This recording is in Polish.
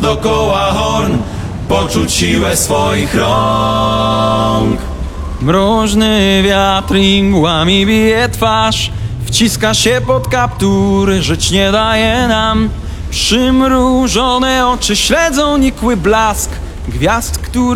dokoła horn, poczuć siłę swoich rąk. Mroźny wiatr i mgłami bije twarz, wciska się pod kaptur, żyć nie daje nam. Przymrużone oczy śledzą nikły blask gwiazd, które